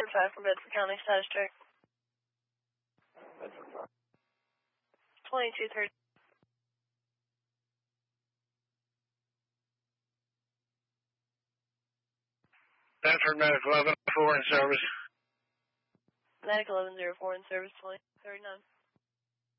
5 for Bedford County, status check. Bedford 5. 2230. Bedford Medical 1104 in service. Medical 1104 in service, 2039.